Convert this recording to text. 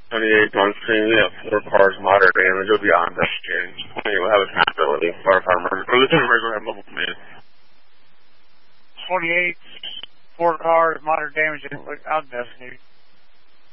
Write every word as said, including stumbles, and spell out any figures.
twenty-eight on scene, we have four cars, moderate damage. You'll be on investigating. twenty will have accountability. Fire department, or Lieutenant Rizzo will have mobile command. twenty-eight, four cars, moderate damage, and out investigating.